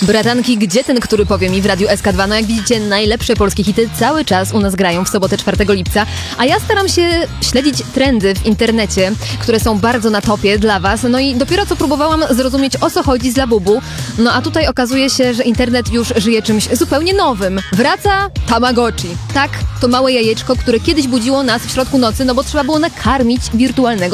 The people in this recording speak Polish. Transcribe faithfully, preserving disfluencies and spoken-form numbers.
Bratanki, gdzie ten, który powie mi w Radiu S K dwa? No jak widzicie, najlepsze polskie hity cały czas u nas grają w sobotę czwartego lipca, a ja staram się śledzić trendy w internecie, które są bardzo na topie dla was. No i dopiero co próbowałam zrozumieć, o co chodzi z Labubu. No a tutaj okazuje się, że internet już żyje czymś zupełnie nowym. Wraca Tamagotchi. Tak, to małe jajeczko, które kiedyś budziło nas w środku nocy, no bo trzeba było nakarmić wirtualnego